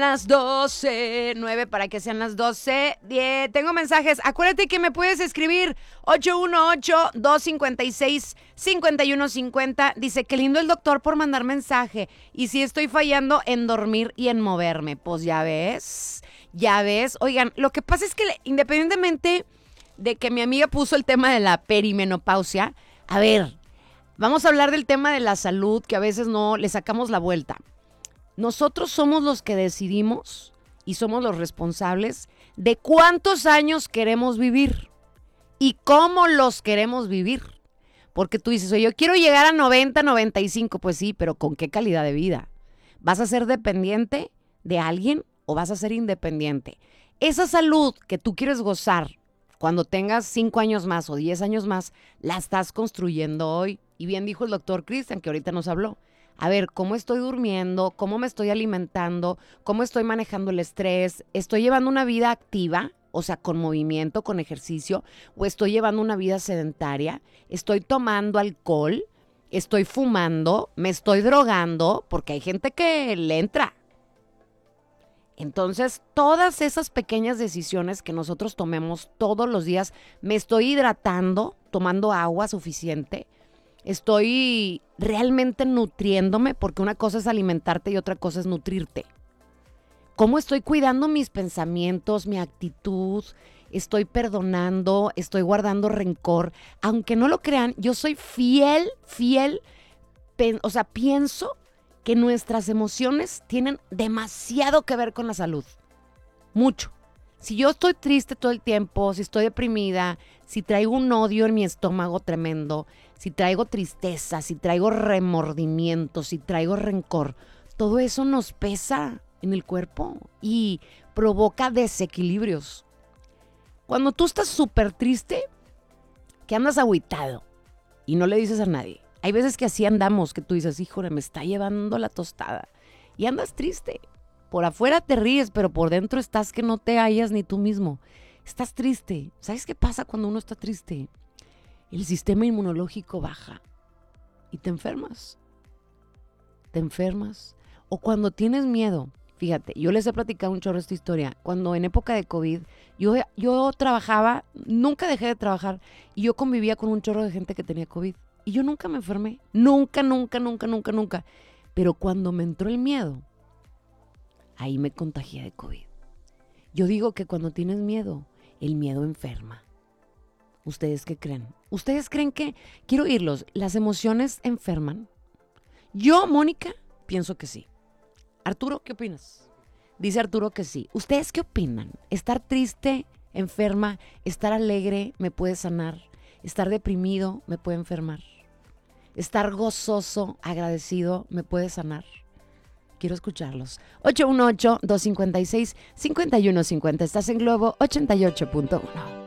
Las 12:09 para que sean las 12:10. Tengo mensajes. Acuérdate que me puedes escribir 818-256-5150. Dice, qué lindo el doctor por mandar mensaje. Y si estoy fallando en dormir y en moverme. Pues ya ves. Oigan, lo que pasa es que independientemente de que mi amiga puso el tema de la perimenopausia, a ver, vamos a hablar del tema de la salud que a veces no le sacamos la vuelta. Nosotros somos los que decidimos y somos los responsables de cuántos años queremos vivir y cómo los queremos vivir. Porque tú dices, oye, yo quiero llegar a 90, 95. Pues sí, pero ¿con qué calidad de vida? ¿Vas a ser dependiente de alguien o vas a ser independiente? Esa salud que tú quieres gozar cuando tengas 5 años más o 10 años más, la estás construyendo hoy. Y bien dijo el doctor Cristian, que ahorita nos habló. A ver, ¿cómo estoy durmiendo? ¿Cómo me estoy alimentando? ¿Cómo estoy manejando el estrés? ¿Estoy llevando una vida activa? O sea, con movimiento, con ejercicio. ¿O estoy llevando una vida sedentaria? ¿Estoy tomando alcohol? ¿Estoy fumando? ¿Me estoy drogando? Porque hay gente que le entra. Entonces, todas esas pequeñas decisiones que nosotros tomemos todos los días, ¿me estoy hidratando? ¿Tomando agua suficiente? ¿Estoy realmente nutriéndome? Porque una cosa es alimentarte y otra cosa es nutrirte. ¿Cómo estoy cuidando mis pensamientos, mi actitud? ¿Estoy perdonando? ¿Estoy guardando rencor? Aunque no lo crean, yo soy fiel, pienso que nuestras emociones tienen demasiado que ver con la salud. Mucho. Si yo estoy triste todo el tiempo, si estoy deprimida, si traigo un odio en mi estómago tremendo, si traigo tristeza, si traigo remordimiento, si traigo rencor, todo eso nos pesa en el cuerpo y provoca desequilibrios. Cuando tú estás súper triste, que andas agüitado y no le dices a nadie. Hay veces que así andamos, que tú dices, híjole, me está llevando la tostada. Y andas triste. Por afuera te ríes, pero por dentro estás que no te hallas ni tú mismo. Estás triste. ¿Sabes qué pasa cuando uno está triste? El sistema inmunológico baja y te enfermas. O cuando tienes miedo. Fíjate, yo les he platicado un chorro esta historia. Cuando en época de COVID, yo trabajaba, nunca dejé de trabajar, y yo convivía con un chorro de gente que tenía COVID. Y yo nunca me enfermé. Nunca. Pero cuando me entró el miedo, ahí me contagié de COVID. Yo digo que cuando tienes miedo, el miedo enferma. ¿Ustedes qué creen? ¿Ustedes creen que, quiero oírlos, las emociones enferman? Yo, Mónica, pienso que sí. Arturo, ¿qué opinas? Dice Arturo que sí. ¿Ustedes qué opinan? ¿Estar triste, enferma? ¿Estar alegre me puede sanar? ¿Estar deprimido me puede enfermar? ¿Estar gozoso, agradecido me puede sanar? Quiero escucharlos. 818-256-5150. Estás en Globo 88.1.